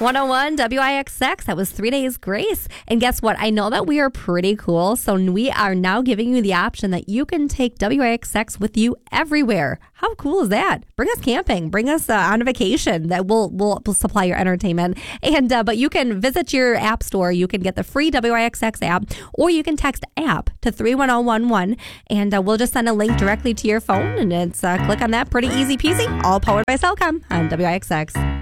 101 WIXX. That was 3 Days Grace. And guess what? I know that we are pretty cool. So we are now giving you the option that you can take WIXX with you everywhere. How cool is that? Bring us camping. Bring us on a vacation. That we'll supply your entertainment. And but you can visit your app store. You can get the free WIXX app, or you can text app to 31011, and we'll just send a link directly to your phone. And it's click on that. Pretty easy peasy. All powered by Cellcom on WIXX.